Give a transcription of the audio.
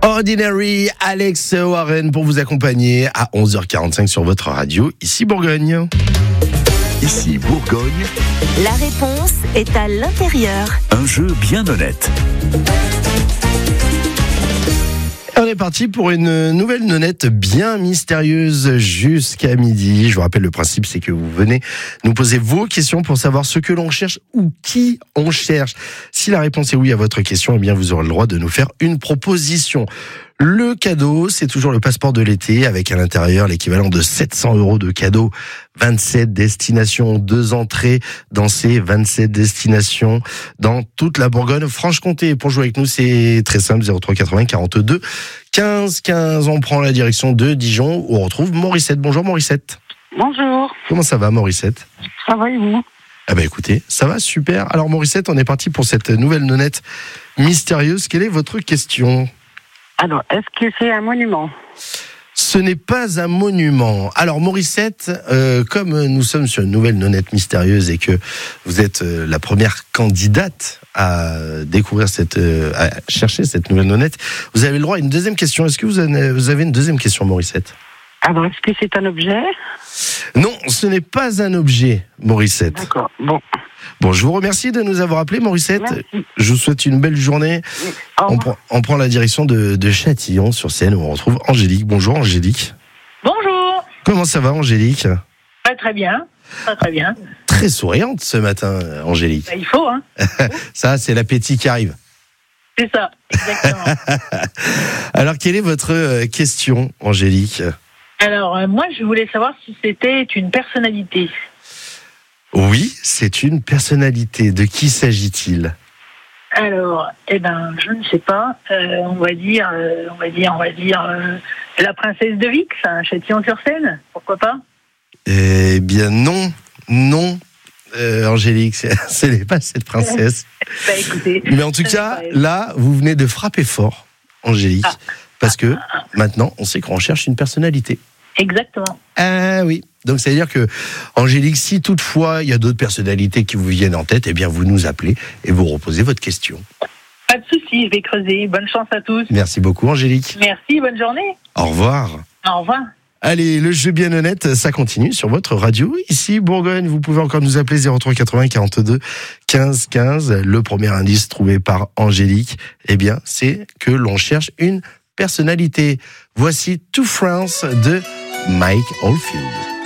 Ordinary, Alex Warren pour vous accompagner à 11h45 sur votre radio, ici Bourgogne. Ici Bourgogne, La réponse est à l'intérieur. un jeu bien honnête. On est parti pour une nouvelle nonnette bien mystérieuse jusqu'à midi. Je vous rappelle, le principe, c'est que vous venez nous poser vos questions pour savoir ce que l'on cherche ou qui on cherche. Si la réponse est oui à votre question, eh bien, vous aurez le droit de nous faire une proposition. Le cadeau, c'est toujours le passeport de l'été avec à l'intérieur l'équivalent de 700 € de cadeau. 27 destinations, 2 entrées dans ces 27 destinations dans toute la Bourgogne-Franche-Comté. Pour jouer avec nous, c'est très simple, 03 80 42 15 15. On prend la direction de Dijon où on retrouve Morissette. Bonjour Morissette. Bonjour, Comment ça va Morissette? ça va et vous? Ah bah écoutez, ça va super. Alors Morissette, on est parti pour cette nouvelle nonnette mystérieuse. Quelle est votre question? Alors, est-ce que c'est un monument? Ce n'est pas un monument. Alors Morissette, comme nous sommes sur une nouvelle nonnette mystérieuse et que vous êtes la première candidate à découvrir à chercher cette nouvelle nonnette, vous avez le droit à une deuxième question. Est-ce que vous avez une deuxième question, Morissette? Alors, est-ce que c'est un objet? Non, ce n'est pas un objet, Morissette. D'accord, bon. Bon, je vous remercie de nous avoir appelé, Morissette. Merci. Je vous souhaite une belle journée. Au revoir. On prend la direction de Châtillon sur Seine où on retrouve Angélique. Bonjour Angélique. Bonjour. Comment ça va Angélique? Très bien. Très bien. Très souriante ce matin, Angélique. Il faut, hein. Ça, c'est l'appétit qui arrive. C'est ça, exactement. Alors, quelle est votre question, Angélique? Alors, moi, je voulais savoir si c'était une personnalité. Oui, c'est une personnalité. De qui s'agit-il? Alors, je ne sais pas. On va dire la princesse de Vix, à Châtillon-sur-Seine. Pourquoi pas? Eh bien, non. Angélique, ce n'est pas cette princesse. Bah, écoutez. Mais en tout cas, là, vous venez de frapper fort, Angélique, parce que maintenant, on sait qu'on cherche une personnalité. Exactement. Ah oui. Donc, ça veut dire que, Angélique, si toutefois il y a d'autres personnalités qui vous viennent en tête, eh bien, vous nous appelez et vous reposez votre question. Pas de souci, je vais creuser. Bonne chance à tous. Merci beaucoup, Angélique. Merci, bonne journée. Au revoir. Au revoir. Allez, le jeu bien honnête, ça continue sur votre radio. Ici, Bourgogne, vous pouvez encore nous appeler 03 80 42 15 15. Le premier indice trouvé par Angélique, eh bien, c'est que l'on cherche une personnalité. Voici To France de Mike Oldfield.